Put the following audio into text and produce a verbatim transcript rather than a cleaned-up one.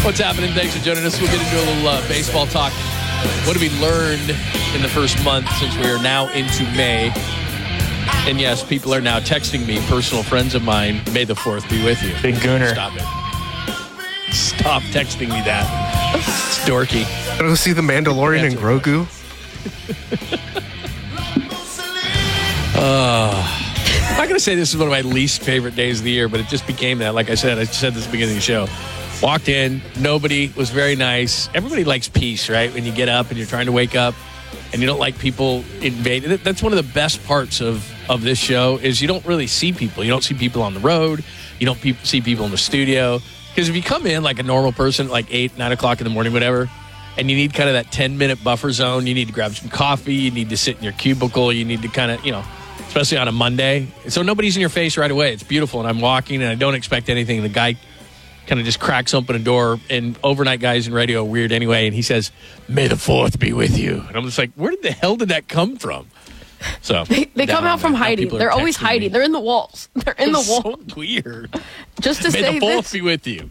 What's happening? Thanks for joining us. We'll get into a little uh, baseball talk. What have we learned in the first month since we are now into May? And yes, people are now texting me, personal friends of mine, May the fourth be with you. Big gooner. Stop it. Stop texting me that. It's dorky. Gotta go see The Mandalorian and Grogu. uh, I'm not going to say this is one of my least favorite days of the year, but it just became that. Like I said, I said this at the beginning of the show. Walked in, nobody, was very nice. Everybody likes peace, right? When you get up and you're trying to wake up and you don't like people invading. That's one of the best parts of, of this show is you don't really see people. You don't see people on the road. You don't pe- see people in the studio. Because if you come in like a normal person, like eight, nine o'clock in the morning, whatever, and you need kind of that ten-minute buffer zone, you need to grab some coffee, you need to sit in your cubicle, you need to kind of, you know, especially on a Monday. So nobody's in your face right away. It's beautiful. And I'm walking, and I don't expect anything. The guy kind of just cracks open a door, and overnight guys in radio are weird anyway, and he says, "May the fourth be with you." And I'm just like, where the hell did that come from? So They, they come out from hiding. They're always hiding. Me. They're in the walls. They're in the walls. So weird. Just to May say the fourth this. be with you.